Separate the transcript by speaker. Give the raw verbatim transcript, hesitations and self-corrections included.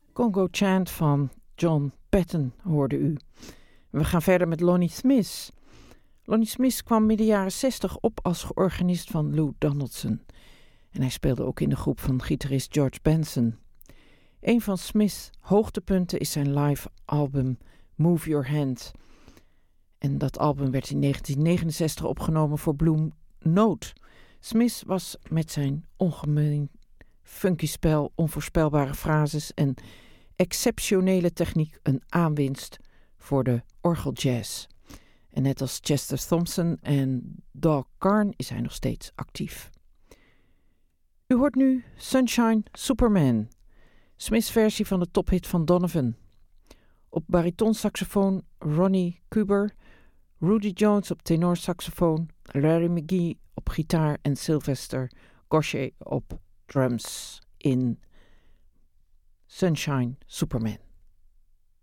Speaker 1: Congo Chant van John Patton hoorde u. We gaan verder met Lonnie Smith. Lonnie Smith kwam midden jaren zestig op als organist van Lou Donaldson. En hij speelde ook in de groep van gitarist George Benson. Een van Smith's hoogtepunten is zijn live album Move Your Hand. En dat album werd in negentien negenenzestig opgenomen voor Blue Note. Smith was met zijn ongemeen funky spel, onvoorspelbare frases en exceptionele techniek een aanwinst voor de orgeljazz. En net als Chester Thompson en Doug Carn is hij nog steeds actief. U hoort nu Sunshine Superman, Smith's versie van de tophit van Donovan. Op baritonsaxofoon Ronnie Kuber, Rudy Jones op tenorsaxofoon, Larry McGee op gitaar en Sylvester Gosche op drums in Sunshine Superman.